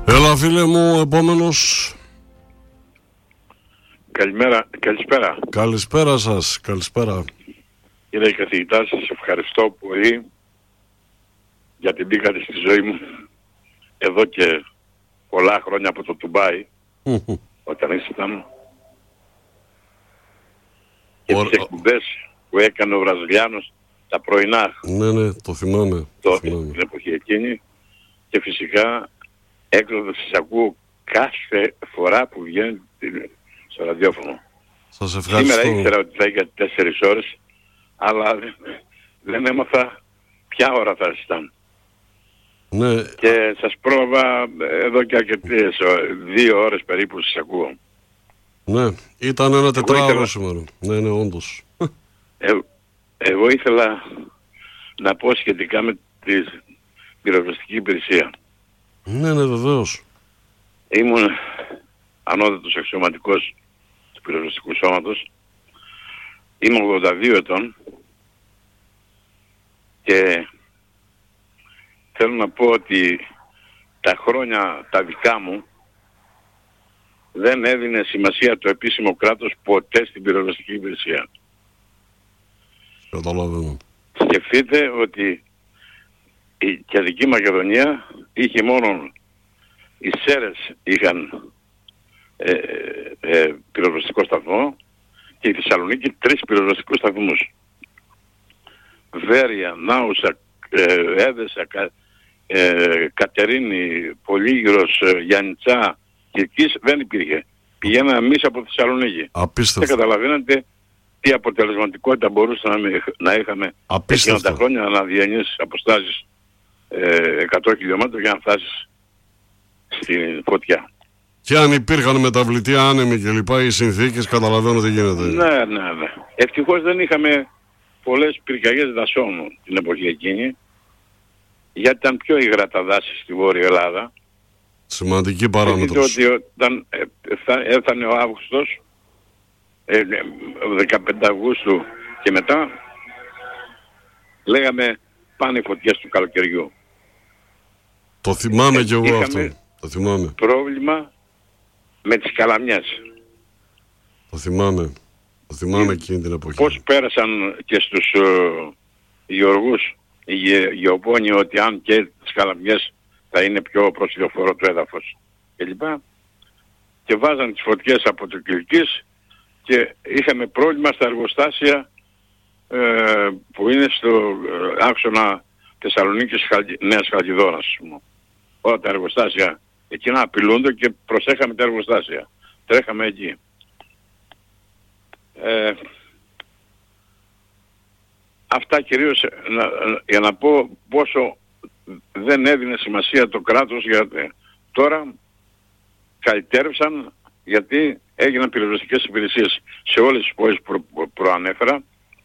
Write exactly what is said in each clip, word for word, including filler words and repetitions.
Έλα φίλε μου, επόμενος. Καλημέρα, καλησπέρα. Καλησπέρα σας, καλησπέρα. Κύριε καθηγητά, σας ευχαριστώ πολύ για την μπήκατε στη ζωή μου εδώ και πολλά χρόνια από το Ντουμπάι, όταν ήσταν, και τις εκπομπές που έκανε ο Βραζιλιάνος τα πρωινά. Ναι, ναι, το θυμάμαι. Το το θυμάμαι. την εποχή εκείνη, και φυσικά έκδοτες σας ακούω κάθε φορά που βγαίνει στο ραδιόφωνο. Σας ευχαριστώ. Σήμερα ήξερα ότι θα είχε τέσσερις ώρες, αλλά δεν έμαθα ποια ώρα θα ήταν. Ναι. Και σας πρόβα εδώ και αρκετές, δύο ώρες περίπου σας ακούω. Ναι, ήταν ένα τετράωρο ήθελα... σήμερα. Ναι, ναι, όντως. Ε, εγώ ήθελα να πω σχετικά με την πυροσβεστική υπηρεσία. Ναι, ναι, βεβαίως. Ήμουν ανώτατος αξιωματικός του πυροσβεστικού σώματος. Είμαι ογδόντα δύο ετών και θέλω να πω ότι τα χρόνια τα δικά μου δεν έδινε σημασία το επίσημο κράτος ποτέ στην πυροσβεστική υπηρεσία. Καταλαβαίνω. Σκεφτείτε ότι η Κεντρική Μακεδονία είχε μόνο, οι Σέρες είχαν ε, ε, πυροσβεστικό σταθμό και η Θεσσαλονίκη τρεις πυροσβεστικούς σταθμούς. Βέρεια, Νάουσα, ε, Έδεσα, Κα, ε, Κατερίνη, Πολύγυρος, ε, Γιάννητσά, Κυρκής δεν υπήρχε. Πηγαίναμε εμείς από Θεσσαλονίκη. Απίστευτο. Και καταλαβαίνετε τι αποτελεσματικότητα μπορούσε να, να είχαμε εκείνα τα χρόνια να διανύσεις αποστάσεις ε, εκατό χιλιόμετρα για να φτάσεις στην φωτιά. Και αν υπήρχαν μεταβλητοί άνεμοι και λοιπά, οι συνθήκες, καταλαβαίνω τι γίνεται. Ναι, ναι, ναι. Ευτυχώς δεν είχαμε πολλές πυρκαγιές δασών την εποχή εκείνη, γιατί ήταν πιο υγρά τα δάση στη Βόρεια Ελλάδα. Σημαντική παράμετρος. Ότι όταν έφτανε ο Αύγουστος, ε, δεκαπέντε Αυγούστου και μετά, λέγαμε πάνε οι φωτιές του καλοκαιριού. Το θυμάμαι ε, κι εγώ είχαμε αυτό. Το θυμάμαι. Πρόβλημα με τις καλαμιές. Το θυμάμαι. Το θυμάμαι εκείνη την εποχή. Πώς πέρασαν και στους uh, γεωργούς οι γεωπόνοι ότι αν και τις καλαμιές θα είναι πιο προσιλοφόρο το έδαφος και λοιπά. Και βάζαν τις φωτιές από το Κιλκής και είχαμε πρόβλημα στα εργοστάσια ε, που είναι στο ε, άξονα Θεσσαλονίκης Νέας Χαλκιδόνας. Όλα τα εργοστάσια εκείνα απειλούνται και προσέχαμε τα εργοστάσια. Τρέχαμε εκεί. Ε, αυτά κυρίως να, για να πω πόσο δεν έδινε σημασία το κράτος, γιατί τώρα καλυτέρευσαν, γιατί έγιναν πυροσβεστικές υπηρεσίες σε όλες τις πόλεις που προ, προανέφερα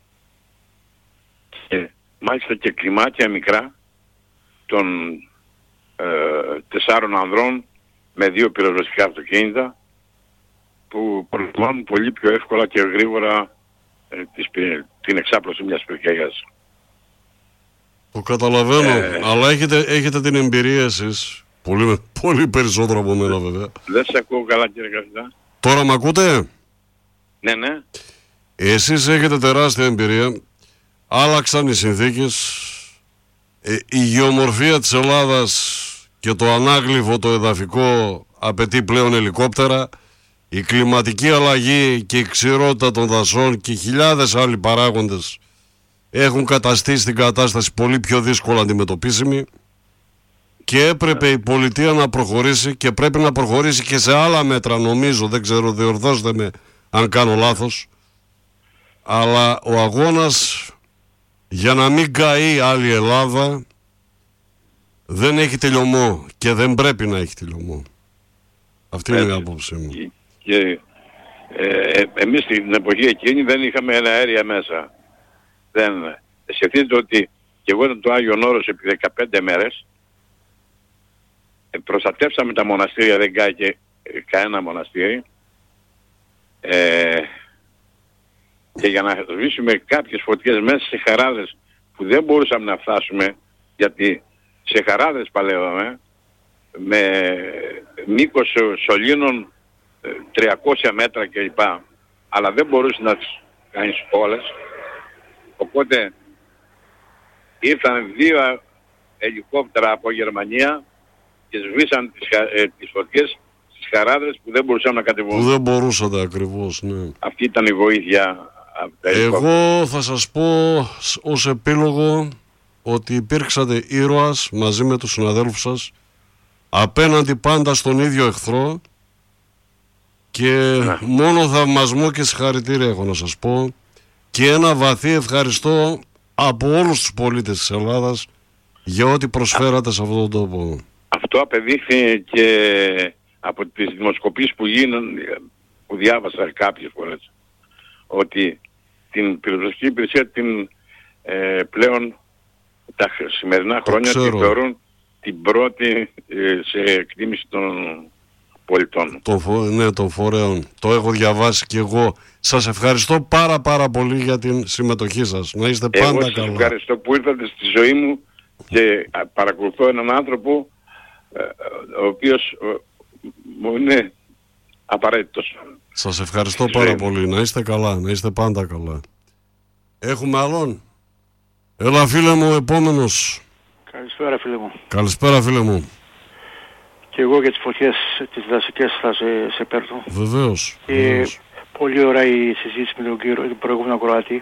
και μάλιστα και κλιμάκια μικρά των ε, τεσσάρων ανδρών με δύο πυροσβεστικά αυτοκίνητα που προλαμβάνουν πολύ πιο εύκολα και γρήγορα ε, της, την εξάπλωση μιας πυρκαγιάς. Το καταλαβαίνω, ε, αλλά έχετε, έχετε την εμπειρία εσείς, πολύ, πολύ περισσότερο από μένα βέβαια. Δεν σε ακούω καλά κύριε καθηγητά. Τώρα μ' ακούτε? Ναι, ναι. Εσείς έχετε τεράστια εμπειρία, άλλαξαν οι συνθήκες, ε, η γεωμορφία της Ελλάδας και το ανάγλυφο το εδαφικό απαιτεί πλέον ελικόπτερα, η κλιματική αλλαγή και η ξηρότητα των δασών και χιλιάδες άλλοι παράγοντες έχουν καταστήσει την κατάσταση πολύ πιο δύσκολα αντιμετωπίσιμη και έπρεπε η πολιτεία να προχωρήσει και πρέπει να προχωρήσει και σε άλλα μέτρα, νομίζω, δεν ξέρω, διορθώστε με αν κάνω λάθος, αλλά ο αγώνας για να μην καεί άλλη Ελλάδα δεν έχει τελειωμό και δεν πρέπει να έχει τελειωμό. Αυτή είναι η άποψή μου. Και, και ε, ε, εμείς την εποχή εκείνη δεν είχαμε ένα αέρια μέσα. Δεν. Σκεφτείτε ότι και εγώ ήταν το Άγιον Όρος επί δεκαπέντε μέρες. Ε, προστατεύσαμε τα μοναστήρια, δεν καήκε κανένα μοναστήρι. Ε, και για να σβήσουμε κάποιες φωτιές μέσα σε χαράδες που δεν μπορούσαμε να φτάσουμε, γιατί σε χαράδες παλεύαμε, με μήκος σωλήνων τριακόσια μέτρα κλπ. Αλλά δεν μπορούσε να τις κάνεις όλες. Οπότε ήρθαν δύο ελικόπτερα από Γερμανία και σβήσαν τις, ε, τις φωτιές στις χαράδρες που δεν μπορούσαν να κατεβούν. Που δεν μπορούσατε ακριβώς, ναι. Αυτή ήταν η βοήθεια. Εγώ θα σας πω ως επίλογο ότι υπήρξατε ήρωας μαζί με τους συναδέλφους σας απέναντι πάντα στον ίδιο εχθρό και ναι. μόνο θαυμασμό και συγχαρητήρια έχω να σας πω και ένα βαθύ ευχαριστώ από όλους τους πολίτες της Ελλάδας για ό,τι προσφέρατε σε αυτόν τον τόπο. Αυτό απεδείχθη και από τις δημοσκοπήσεις που γίνουν, που διάβασα κάποιες φορές, ότι την πυροσβεστική υπηρεσία την ε, πλέον τα σημερινά χρόνια τη θεωρούν την πρώτη ε, σε εκτίμηση των πολιτών. Το, ναι, των φορέων. Το έχω διαβάσει και εγώ. Σας ευχαριστώ πάρα πάρα πολύ για την συμμετοχή σας. Να είστε πάντα εγώ καλά. Εγώ σας ευχαριστώ που ήρθατε στη ζωή μου και παρακολουθώ έναν άνθρωπο ε, ο οποίος ε, μου είναι απαραίτητος. Σας ευχαριστώ πάρα πολύ. Να είστε καλά. Να είστε πάντα καλά. Έχουμε άλλον. Έλα φίλε μου, επόμενος. Καλησπέρα φίλε μου. Καλησπέρα φίλε μου. Και εγώ για τις φωτιές τις δασικές θα σε, σε παίρνω. Βεβαίως. Και βεβαίως. πολύ ωραία η συζήτηση με τον κύριο, τον προηγούμενο ακροατή.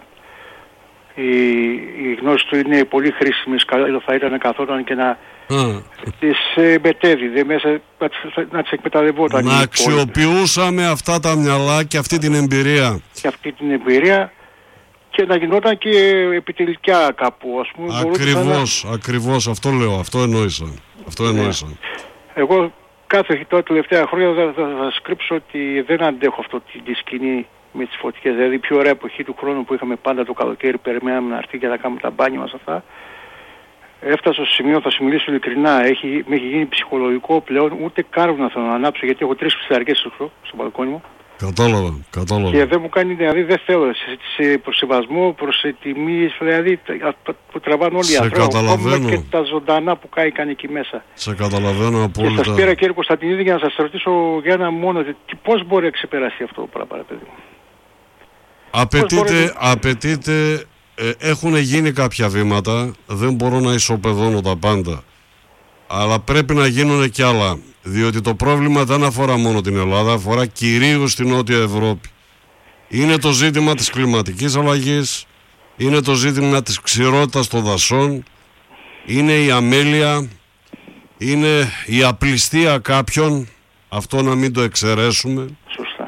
Η, η γνώση του είναι πολύ χρήσιμη. Καλό θα ήταν να καθόταν και να Α. τις ε, μετέβει, δε μέσα να, να τις εκμεταλλευόταν. Να αξιοποιούσαμε αυτά τα μυαλά και αυτή την εμπειρία. Και αυτή την εμπειρία και να γινόταν και επιτελικιά κάπου, ας πούμε. Ακριβώς, να... ακριβώς, αυτό λέω, αυτό εννοήσα. Αυτό εννοήσα. Ναι. Εγώ κάθε τώρα τελευταία χρόνια θα, θα, θα σας κρύψω ότι δεν αντέχω αυτό τη, τη σκηνή με τις φωτιές. Δηλαδή η πιο ωραία εποχή του χρόνου που είχαμε πάντα το καλοκαίρι, περιμέναμε να έρθει και να κάνουμε τα μπάνια μας αυτά. Έφτασα στο σημείο, θα σου μιλήσω ειλικρινά, έχει, με έχει γίνει ψυχολογικό πλέον, ούτε κάρβουνα θέλω να ανάψω γιατί έχω τρεις ψηφιακές στο, στο μπαλκόνι μου. Κατάλαβα, κατάλαβα. Και δεν μου κάνει, δηλαδή δεν θέλω σε, σε προσεβασμό, προς τιμή, δηλαδή που τραβάνε όλοι οι άνθρωποι. Καταλαβαίνω. Και τα ζωντανά που κάηκαν εκεί μέσα. Σε καταλαβαίνω απόλυτα. Και σας πήρα κύριε Κωνσταντινίδη για να σας ρωτήσω για ένα μόνο, τι, πώς μπορεί να ξεπεράσει αυτό το πράγμα, παιδί μου. Απαιτείται, μπορεί... απαιτείται ε, έχουν γίνει κάποια βήματα, δεν μπορώ να ισοπεδώνω τα πάντα. Αλλά πρέπει να γίνουν και άλλα. Διότι το πρόβλημα δεν αφορά μόνο την Ελλάδα, αφορά κυρίως την Νότια Ευρώπη. Είναι το ζήτημα της κλιματικής αλλαγής, είναι το ζήτημα της ξηρότητας των δασών, είναι η αμέλεια, είναι η απληστία κάποιων, αυτό να μην το εξαιρέσουμε. Σωστά.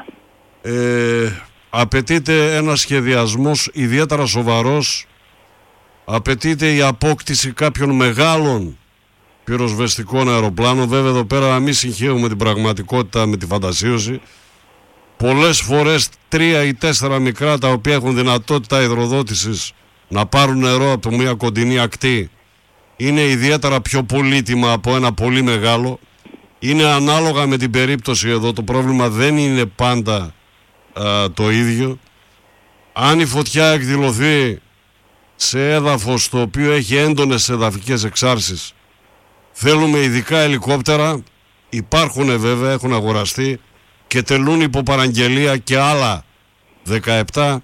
Ε, απαιτείται ένας σχεδιασμός ιδιαίτερα σοβαρός, απαιτείται η απόκτηση κάποιων μεγάλων πυροσβεστικών αεροπλάνων. Βέβαια εδώ πέρα να μην συγχαίουμε την πραγματικότητα με τη φαντασίωση. Πολλές φορές τρία ή τέσσερα μικρά τα οποία έχουν δυνατότητα υδροδότησης να πάρουν νερό από μια κοντινή ακτή είναι ιδιαίτερα πιο πολύτιμα από ένα πολύ μεγάλο. Είναι ανάλογα με την περίπτωση εδώ, το πρόβλημα δεν είναι πάντα α, το ίδιο. Αν η φωτιά εκδηλωθεί σε έδαφος το οποίο έχει έντονες εδαφικές εξάρσεις, θέλουμε ειδικά ελικόπτερα, υπάρχουν βέβαια, έχουν αγοραστεί και τελούν υπό παραγγελία και άλλα δεκαεπτά.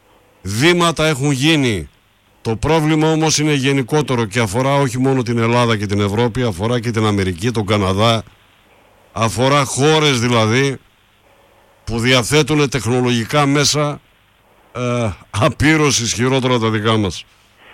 Βήματα έχουν γίνει. Το πρόβλημα όμως είναι γενικότερο και αφορά όχι μόνο την Ελλάδα και την Ευρώπη, αφορά και την Αμερική, τον Καναδά, αφορά χώρες δηλαδή που διαθέτουν τεχνολογικά μέσα ε, απείρωση χειρότερα τα δικά μας.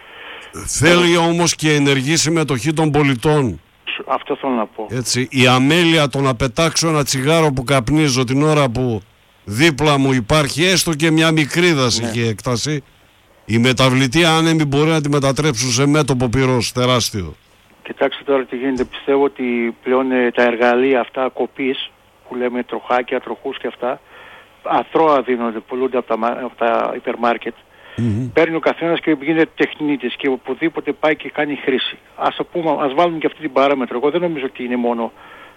Θέλει όμως και ενεργή συμμετοχή των πολιτών. Αυτό θέλω να πω. Έτσι, η αμέλεια το να πετάξω ένα τσιγάρο που καπνίζω την ώρα που δίπλα μου υπάρχει έστω και μια μικρή δασική ναι. έκταση, η μεταβλητή άνεμη μπορεί να τη μετατρέψουν σε μέτωπο πυρός τεράστιο. Κοιτάξτε τώρα τι γίνεται. Πιστεύω ότι πλέον ε, τα εργαλεία αυτά κοπής που λέμε τροχάκια, τροχούς και αυτά αθρώα δίνονται, πουλούνται από τα, από τα υπερμάρκετ. Mm-hmm. Παίρνει ο καθένας και γίνεται τεχνίτης και οπουδήποτε πάει και κάνει χρήση. Ας, πούμε, ας βάλουμε και αυτή την παράμετρο. Εγώ δεν νομίζω ότι είναι μόνο,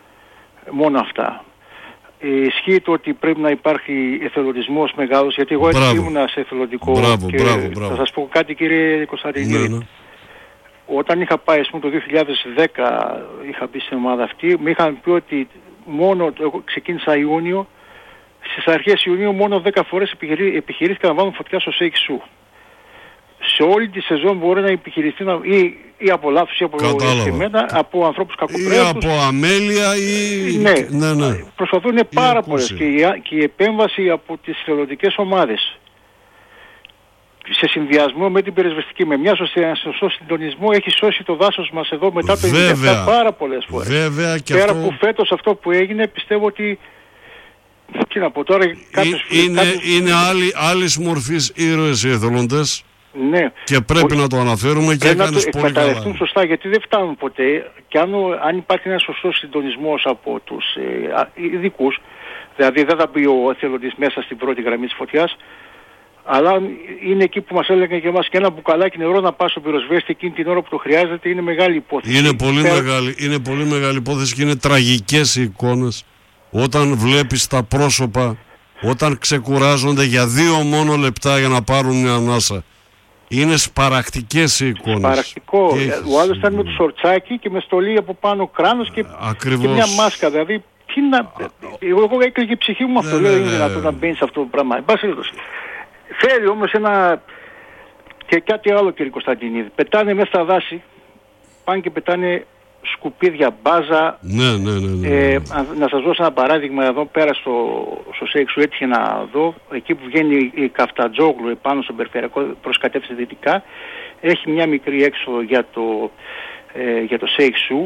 μόνο αυτά. Ε, ισχύει το ότι πρέπει να υπάρχει εθελοντισμός μεγάλος, γιατί εγώ έτσι ήμουνα σε εθελοντικό. Μπράβο, και μπράβο, μπράβο. Θα σας πω κάτι κύριε Κωνσταντινίδη. Ναι, ναι. όταν είχα πάει, ας πούμε, το δύο χιλιάδες δέκα, είχα μπει στην ομάδα αυτή, μου είχαν πει ότι μόνο, εγώ ξεκίνησα Ιούνιο, στις αρχές Ιουνίου μόνο δέκα φορές επιχειρή, επιχειρήθηκα να βάλουν φωτιά στο Σέιξου. Σε όλη τη σεζόν μπορεί να επιχειρηθεί να, ή, ή από λάθος ή από εσχεμένα, από ανθρώπους κακοπρέπους. Ή από αμέλεια ή... Ναι, ναι, ναι. Προσπαθούν πάρα πολλές και, και η επέμβαση από τις εθελοντικές ομάδες σε συνδυασμό με την πυροσβεστική, με μια σωστή, ένα σωστό συντονισμό, έχει σώσει το δάσος μας εδώ μετά το ενενήντα επτά πάρα πολλές φορές. Βέβαια, και πέρα αυτό... που φέτος αυτό που έγινε, πιστεύω ότι τι να πω τώρα, κάποιος, είναι, κάποιος... είναι άλλη, άλλης μορφής ήρωες οι εθελοντές. Ναι. Και πρέπει ο... να το αναφέρουμε και έκανες πολύ καλά. Εκμεταλλευτούν σωστά, γιατί δεν φτάνουν ποτέ, και αν, αν υπάρχει ένα σωστό συντονισμός από τους ε, ειδικούς, δηλαδή δεν θα μπει ο εθελοντής μέσα στην πρώτη γραμμή της φωτιάς, αλλά είναι εκεί που μας έλεγαν και εμάς, και ένα μπουκαλάκι νερό να πας στον πυροσβέστη εκείνη την ώρα που το χρειάζεται, είναι μεγάλη υπόθεση. Είναι πολύ, Πέρα... μεγάλη, είναι πολύ μεγάλη υπόθεση και είναι τραγικές οι εικόνες όταν βλέπεις τα πρόσωπα, όταν ξεκουράζονται για δύο μόνο λεπτά για να πάρουν μια ανάσα. Είναι σπαρακτικές οι εικόνες. Σπαρακτικό. Και... Ο άλλος ήταν με το σορτσάκι και με στολή από πάνω κράνος και... και μια μάσκα. Δηλαδή, τι να... εγώ, εγώ έκλαιγε η ψυχή μου αυτό. Δεν είναι δυνατόν να μπαίνει σε αυτό το πράγμα. Εν πάση περιπτώσει. Θέλει όμως ένα... και κάτι άλλο, κύριε Κωνσταντινίδη. Πετάνε μέσα στα δάση, πάνε και πετάνε σκουπίδια, μπάζα. Ναι, ναι, ναι, ναι. Ε, να σας δώσω ένα παράδειγμα εδώ πέρα στο, στο Σέιξου, έτυχε να δω, εκεί που βγαίνει η Καφτατζόγλου επάνω στον περιφερειακό προς κατεύθυνση δυτικά, έχει μια μικρή έξοδο για το, ε, για το Σέιξου.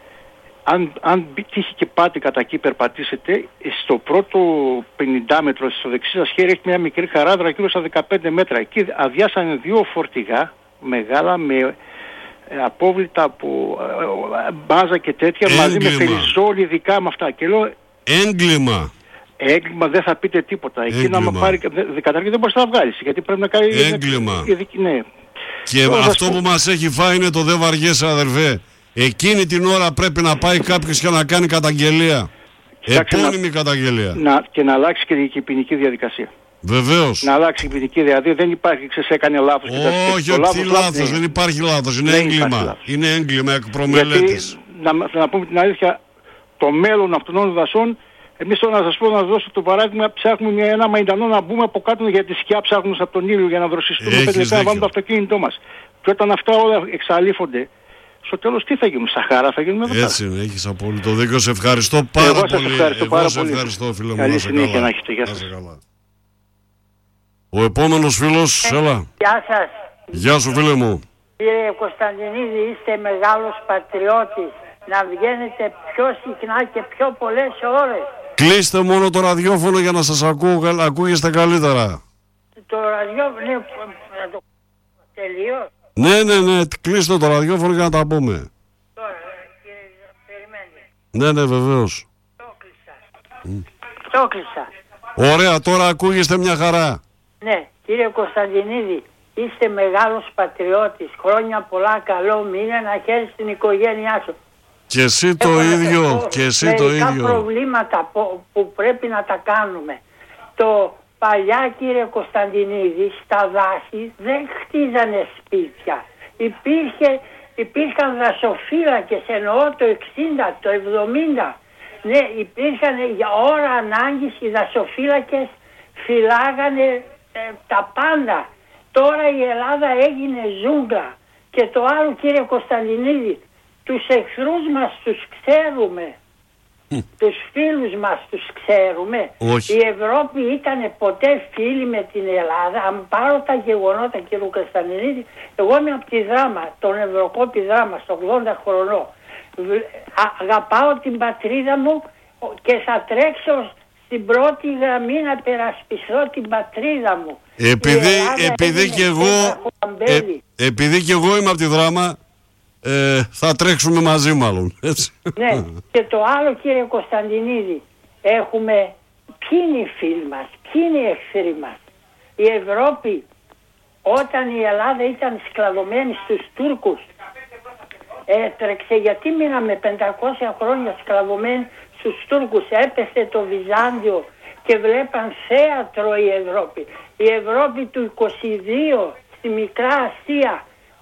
Αν, αν τύχει και πάτε κατά εκεί, περπατήσετε, στο πρώτο πενήντα μέτρο στο δεξί σας χέρι έχει μια μικρή χαράδρα γύρω στα δεκαπέντε μέτρα. Εκεί αδειάσανε δύο φορτηγά μεγάλα με απόβλητα από μπάζα και τέτοια. Έγκλημα. Μαζί με φεριζόλι, ειδικά με αυτά. Και λέω, έγκλημα. Έγκλημα, δεν θα πείτε τίποτα. Εκεί να με πάρει, καταρχήν δεν μπορείς να βγάλεις, γιατί πρέπει να κάνει... Έγκλημα. Ειδική, ναι. Και Τώρα, αυτό που μας έχει φάει είναι το δεν βαριέσαι, αδερφέ. Εκείνη την ώρα πρέπει να πάει κάποιος και να κάνει καταγγελία. Κοιτάξτε, επώνυμη να, καταγγελία. Να, και να αλλάξει και η ποινική διαδικασία. Βεβαίως. Να αλλάξει η ποινική διαδικασία. Δεν υπάρχει, ξέρεις, έκανε λάθος. Όχι, όχι, τι λάθος, δεν υπάρχει λάθος. Είναι δεν έγκλημα. Είναι έγκλημα εκ προμελέτης. Να, να πούμε την αλήθεια, το μέλλον αυτών των δασών, εμείς τώρα να σας πω, να σας δώσω το παράδειγμα, ψάχνουμε ένα μαϊντανό να μπούμε από κάτω για τη σκιά, ψάχνουμε από τον ήλιο για να δροσιστούμε πέντε λεπτά να βάλουμε το αυτοκίνητό μας. Και όταν αυτά όλα εξαλείφονται, στο τέλος τι θα γίνουμε, Σαχάρα θα γίνουμε εδώ. Έτσι είναι, έχεις απόλυτο δίκιο. Σε ευχαριστώ πάρα Εγώ πολύ. Σας ευχαριστώ Εγώ πάρα σε πολύ. ευχαριστώ, φίλε μου. Καλή συνέχεια να έχετε. Γεια σας. Ο επόμενος φίλος, έλα. Γεια σας. Γεια σου, φίλε μου. Κύριε Κωνσταντινίδη, είστε μεγάλος πατριώτης. Να βγαίνετε πιο συχνά και πιο πολλές ώρες. Κλείστε μόνο το ραδιόφωνο για να σας ακούω, ακούγεστε καλύτερα. Το ραδιόφωνο, ναι, να το τελείω. Ναι, ναι, ναι, κλείστε το ραδιόφωνο για να τα πούμε. Τώρα, κύριε, περιμένετε. Ναι, ναι, βεβαίως. Το κλείσα. Mm. Το κλείσα. Ωραία, τώρα ακούγεστε μια χαρά. Ναι, κύριε Κωνσταντινίδη, είστε μεγάλος πατριώτης. Χρόνια πολλά, καλό μήνα, να χαίρεις την οικογένειά σου. Και εσύ το Έχω ίδιο, και εσύ το ίδιο. Μερικά προβλήματα που, που πρέπει να τα κάνουμε. Το παλιά, κύριε Κωνσταντινίδη, στα δάση δεν χτίζανε σπίτια. Υπήρχε, υπήρχαν δασοφύλακες, εννοώ το εξήντα, το εβδομήντα. Ναι, υπήρχαν για ώρα ανάγκης οι δασοφύλακες, φυλάγανε ε, τα πάντα. Τώρα η Ελλάδα έγινε ζούγκλα. Και το άλλο, κύριε Κωνσταντινίδη, τους εχθρούς μας τους ξέρουμε. Mm. Τους φίλους μας τους ξέρουμε. Όχι. Η Ευρώπη ήταν ποτέ φίλη με την Ελλάδα. Αν πάρω τα γεγονότα, κύριε Κωνσταντινίδη, εγώ είμαι από τη Δράμα, τον Ευρωκόπη Δράμα, στο ογδόντα χρονό. Αγαπάω την πατρίδα μου και θα τρέξω στην πρώτη γραμμή να περασπιστώ την πατρίδα μου. Επειδή, επειδή, και εγώ, ε, επειδή και εγώ είμαι από τη Δράμα, Ε, θα τρέξουμε μαζί μάλλον, έτσι. Ναι, και το άλλο, κύριε Κωνσταντινίδη, έχουμε ποιοι είναι οι φίλοι μας, ποιοι είναι οι εχθροί μας. Η Ευρώπη, όταν η Ελλάδα ήταν σκλαβωμένη στους Τούρκους, έτρεξε, γιατί μείναμε πεντακόσια χρόνια σκλαβωμένοι στους Τούρκους, έπεσε το Βυζάντιο και βλέπαν θέατρο η Ευρώπη. Η Ευρώπη του είκοσι δύο στη Μικρά Ασία,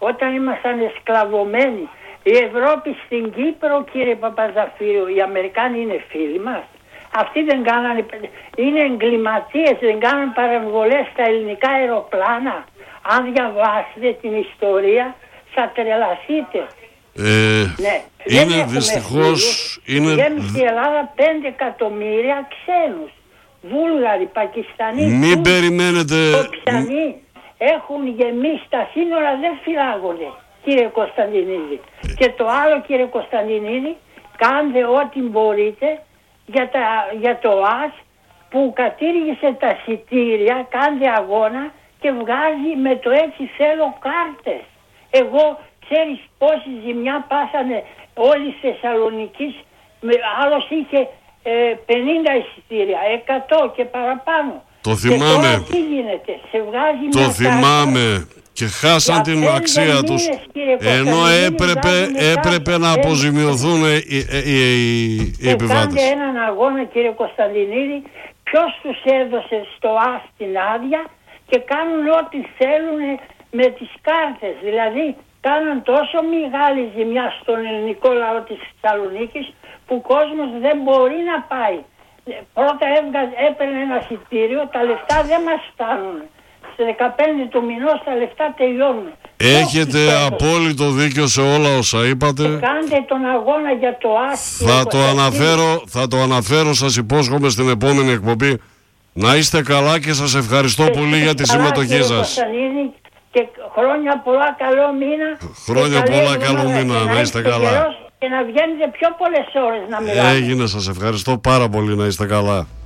όταν ήμασταν εσκλαβωμένοι. Η Ευρώπη στην Κύπρο, κύριε Παπαζαφύριο, οι Αμερικάνοι είναι φίλοι μας. Αυτοί δεν κάνανε, είναι εγκληματίες, δεν κάνουν παρεμβολές στα ελληνικά αεροπλάνα. Αν διαβάσετε την ιστορία θα τρελαθείτε. Ε, ναι. Είναι δυστυχώς... Είναι... Γέμισε η Ελλάδα πέντε εκατομμύρια ξένους. Βούλγαροι, Πακιστανοί, Μην Τούρκοι, περιμένετε... Τοξανοί έχουν γεμίσει τα σύνορα, δεν φυλάγονται, κύριε Κωνσταντινίδη. Και το άλλο, κύριε Κωνσταντινίδη, κάντε ό,τι μπορείτε για, τα, για το ΑΣ που κατήργησε τα εισιτήρια, κάντε αγώνα και βγάζει με το έτσι θέλω κάρτες. Εγώ, ξέρεις πόση ζημιά πάσανε όλοι στη Θεσσαλονίκη, άλλος είχε ε, πενήντα εισιτήρια, εκατό και παραπάνω. Το θυμάμαι. Και τώρα τι γίνεται, σε βγάζει το μια θυμάμαι. Κάρτα. Και χάσαν την αξία μήνες, τους, ενώ έπρεπε, έπρεπε να αποζημιωθούν οι, οι, οι, οι επιβάτες. Κάντε έναν αγώνα, κύριε Κωνσταντινίδη, ποιος τους έδωσε στο ΑΣ την άδεια και κάνουν ό,τι θέλουν με τις κάρτες. Δηλαδή κάναν τόσο μεγάλη ζημιά στον ελληνικό λαό της Θεσσαλονίκης που ο κόσμος δεν μπορεί να πάει. Πρώτα έβγαζε, έπαιρνε ένα εισιτήριο, τα λεφτά δεν μας φτάνουν. Σε δεκαπέντε του μηνός τα λεφτά τελειώνουν. Έχετε απόλυτο δίκιο σε όλα όσα είπατε. Και κάντε τον αγώνα για το άσυλο. Θα το αναφέρω, θα το αναφέρω, σας υπόσχομαι στην επόμενη εκπομπή. Να είστε καλά και σας ευχαριστώ και πολύ για τη συμμετοχή σας. Και χρόνια πολλά, καλό μήνα. Χρόνια πολλά, καλό μήνα, να είστε καλά. Και να βγαίνετε πιο πολλές ώρες να μιλάτε. Έγινε, σας ευχαριστώ πάρα πολύ, να είστε καλά.